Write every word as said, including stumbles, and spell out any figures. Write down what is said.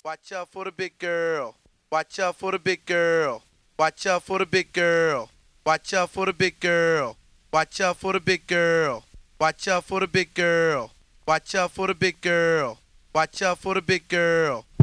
Watch out for the big girl. Watch out for the big girl. Watch out for the big girl. Watch out for the big girl. Watch out for the big girl. Watch out for the big girl. Watch out for the big girl. Watch out for the big girl.